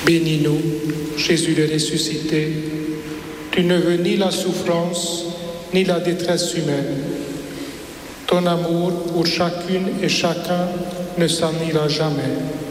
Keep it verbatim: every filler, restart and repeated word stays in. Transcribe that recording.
Bénis-nous, Jésus le ressuscité, tu ne veux ni la souffrance, ni la détresse humaine. Ton amour pour chacune et chacun ne s'en ira jamais.